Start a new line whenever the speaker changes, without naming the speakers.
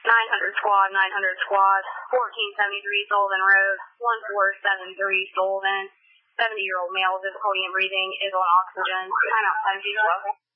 900 squad, 900 squad, 1473 Sullivan Road, 1473 Sullivan. 70-year-old male, difficulty in breathing, is on oxygen. Timeout 7 G12.